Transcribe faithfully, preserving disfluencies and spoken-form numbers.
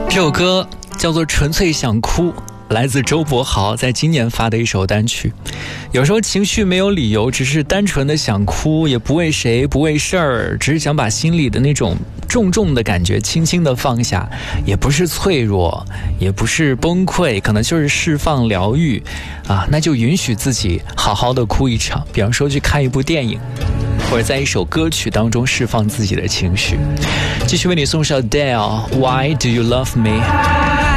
这首歌叫做《纯粹想哭》，来自周柏豪在今年发的一首单曲。有时候情绪没有理由，只是单纯的想哭，也不为谁不为事儿，只是想把心里的那种重重的感觉轻轻的放下，也不是脆弱，也不是崩溃，可能就是释放疗愈啊，那就允许自己好好的哭一场，比方说去看一部电影，或者在一首歌曲当中释放自己的情绪。继续为你送上 Adele Why Do You Love Me。